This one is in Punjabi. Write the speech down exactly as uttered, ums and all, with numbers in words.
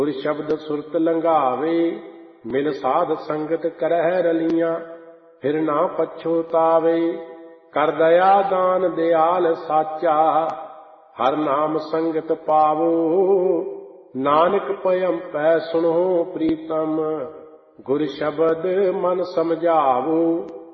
ਗੁਰ ਸ਼ਬਦ ਸੁਰਤ ਲੰਘਾਵੇ, ਮਿਲ ਸਾਧ ਸੰਗਤ ਕਰਹਿ ਰਲੀਆਂ, ਫਿਰ ਨਾ ਪਛੋਤਾਵੇ। ਕਰ ਦਇਆ ਦਾਨ ਦਿਆਲ ਸਾਚਾ, ਹਰ ਨਾਮ ਸੰਗਤ ਪਾਵੋ। ਨਾਨਕ ਭਇਮ ਪੈ ਸੁਣੋ ਪ੍ਰੀਤਮ, ਗੁਰ ਸ਼ਬਦ ਮਨ ਸਮਝਾਵੋ।